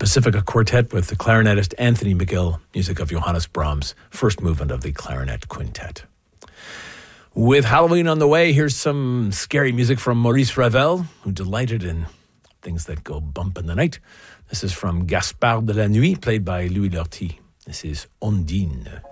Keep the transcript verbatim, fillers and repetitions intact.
Pacifica Quartet with the clarinetist Anthony McGill, music of Johannes Brahms, first movement of the Clarinet Quintet. With Halloween on the way, here's some scary music from Maurice Ravel, who delighted in things that go bump in the night. This is from Gaspard de la Nuit, played by Louis Lortie. This is Ondine.